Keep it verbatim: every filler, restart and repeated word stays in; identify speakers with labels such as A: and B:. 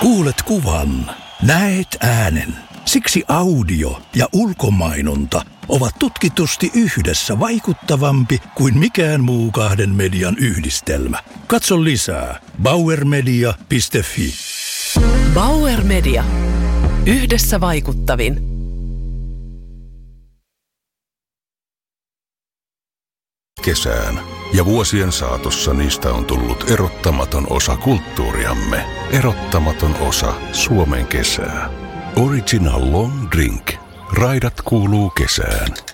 A: Kuulet kuvan, näet äänen. Siksi audio ja ulkomainonta ovat tutkitusti yhdessä vaikuttavampi kuin mikään muu kahden median yhdistelmä. Katso lisää bauer media piste fi.
B: Bauer Media. Yhdessä vaikuttavin.
C: Kesään. Ja vuosien saatossa niistä on tullut erottamaton osa kulttuuriamme. Erottamaton osa Suomen kesää. Original Long Drink. Raidat kuuluu kesään.